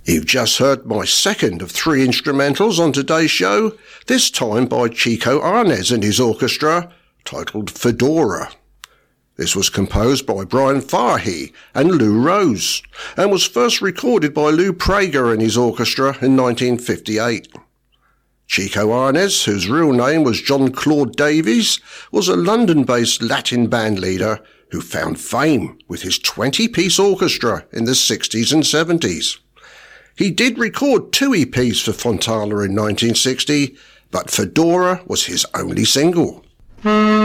You've just heard my second of 3 instrumentals on today's show, this time by Chico Arnaz and his orchestra, titled Fedora. This was composed by Brian Fahey and Lou Rose, and was first recorded by Lou Prager and his orchestra in 1958. Chico Arnaz, whose real name was John Claude Davies, was a London-based Latin band leader who found fame with his 20-piece orchestra in the 60s and 70s. He did record 2 EPs for Fontana in 1960, but Fedora was his only single.